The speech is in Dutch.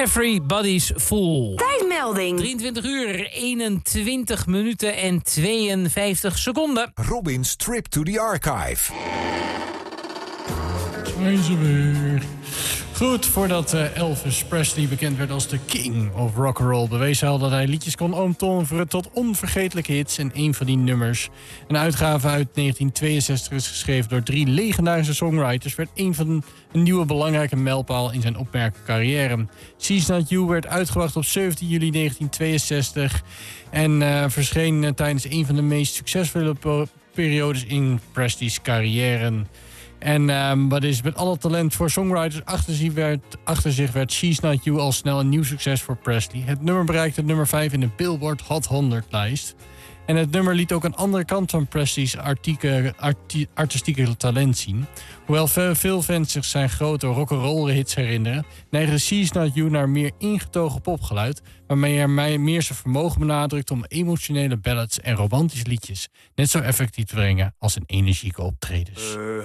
Everybody's Fool. Tijdmelding. 23 uur, 21 minuten en 52 seconden. Robin's Trip to the Archive. Zijn ze weer. Goed, voordat Elvis Presley bekend werd als de king of rock'n'roll, bewees hij al dat hij liedjes kon omtoveren tot onvergetelijke hits. En een van die nummers, een uitgave uit 1962, is geschreven door 3 legendarische songwriters, werd een nieuwe belangrijke mijlpaal in zijn opmerkelijke carrière. She's Not You werd uitgebracht op 17 juli 1962 en verscheen tijdens een van de meest succesvolle periodes in Presley's carrière. En wat is met alle talent voor songwriters achter zich werd She's Not You al snel een nieuw succes voor Presley. Het nummer bereikte nummer 5 in de Billboard Hot 100-lijst. En het nummer liet ook een andere kant van Presley's artistieke talent zien. Hoewel veel fans zich zijn grote rock'n'roll hits herinneren, neigde She's Not You naar meer ingetogen popgeluid, waarmee hij meer zijn vermogen benadrukt om emotionele ballads en romantische liedjes net zo effectief te brengen als in energieke optredens.